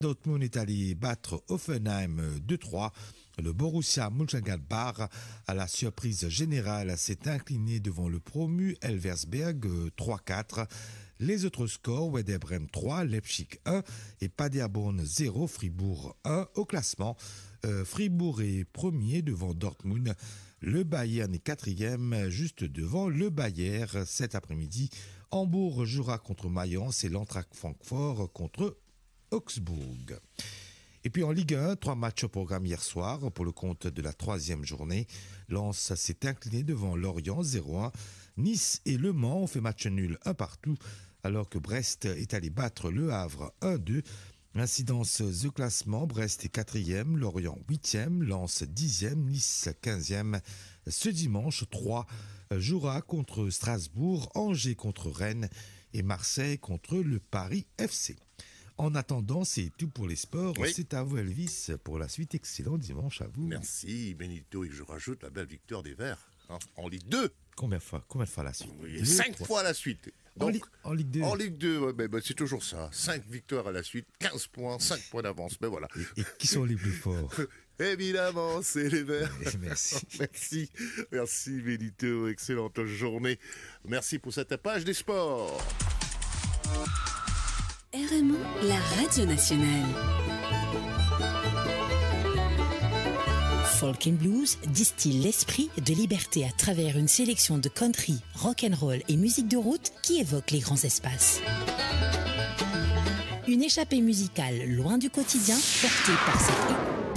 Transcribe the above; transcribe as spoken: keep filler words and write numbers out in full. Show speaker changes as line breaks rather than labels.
Dortmund est allé battre Hoffenheim deux trois. Le Borussia Mönchengladbach, à la surprise générale, s'est incliné devant le promu Elversberg trois quatre. Les autres scores, Werder Bremen trois, Leipzig un et Paderborn zéro, Fribourg un. Au classement, euh, Fribourg est premier devant Dortmund. Le Bayern est quatrième, juste devant le Bayer. Cet après-midi, Hambourg jouera contre Mayence et l'Eintracht Francfort contre Augsbourg. Et puis en Ligue un, trois matchs au programme hier soir pour le compte de la troisième journée. Lens s'est incliné devant Lorient zéro un. Nice et Le Mans ont fait match nul un partout, alors que Brest est allé battre Le Havre un deux. Incidence de classement, Brest est quatrième, Lorient huitième, Lens dixième, Nice quinzième. Ce dimanche, trois jouera contre Strasbourg, Angers contre Rennes et Marseille contre le Paris F C. En attendant, c'est tout pour les sports. Oui. C'est à vous, Elvis, pour la suite. Excellent dimanche à vous.
Merci, Benito. Et je rajoute la belle victoire des Verts hein, en Ligue deux.
Combien de fois, combien de fois la suite?
Oui, deux, Cinq trois. fois à la suite. Donc,
en, li- en Ligue deux.
En Ligue deux, ouais, ben, ben, c'est toujours ça. Cinq victoires à la suite, quinze points, cinq points d'avance. Ben voilà.
Et, et qui sont les plus forts?
Évidemment, c'est les Verts.
Merci.
Merci. Merci, Benito. Excellente journée. Merci pour cette page des sports.
R M O, la radio nationale. Folk and Blues distille l'esprit de liberté à travers une sélection de country, rock and roll et musique de route qui évoque les grands espaces. Une échappée musicale loin du quotidien portée par cette